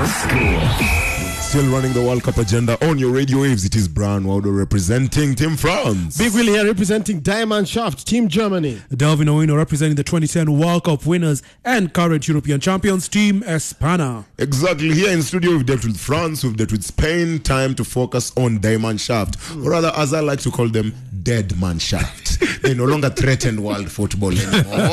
Still running the World Cup agenda on your radio waves. It is Brian Waudo representing Team France. Big Willie here representing Diamond Shaft, Team Germany. Delvin Owino representing the 2010 World Cup winners and current European champions, Team Espana. Exactly. Here in studio, we've dealt with France, we've dealt with Spain. Time to focus on Diamond Shaft. Or rather, as I like to call them, Dead Man Shaft. They no longer threaten world football anymore.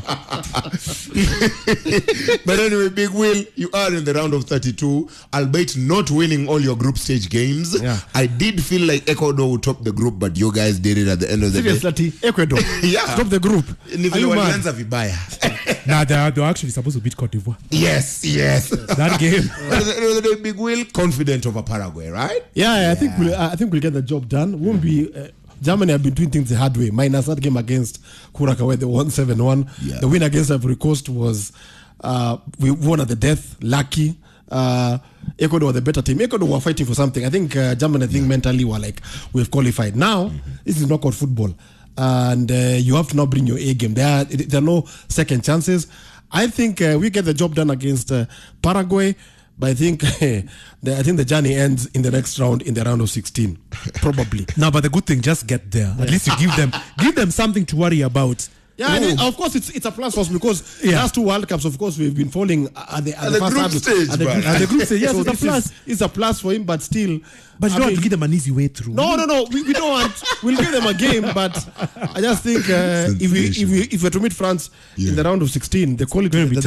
But anyway, Big Will, you are in the round of 32, albeit not winning all your group stage games. Yeah. I did feel like Ecuador would top the group, but you guys did it at the end of the day. Seriously, Ecuador. Yeah. Stop the group. Are you mad? Nah, they were actually supposed to beat Cote d'Ivoire. Yes. That game. At the end of the day, Big Will, confident over Paraguay, right? Yeah. I think we'll get the job done. Won't be. Germany have been doing things the hard way. Minus that game against Curacao where they won 7-1. Yeah. The win against Ivory Coast was we won at the death. Lucky. Ecuador were the better team. Ecuador were fighting for something. I think Germany mentally were like, we've qualified. Now, this is knockout football. And you have to now bring your A game. There are no second chances. I think we get the job done against Paraguay. But I think the journey ends in the next round, in the round of 16, probably. No, but the good thing, just get there. At least you give them something to worry about. Yeah, and of course it's a plus for us because last two World Cups, of course, we've been falling at the first group stage. At the group stage, yes, so it's a plus. It's a plus for him, but still. But you don't have to give them an easy way through. No. We don't want. We'll give them a game, but I just think if we're to meet France in the round of 16, the quality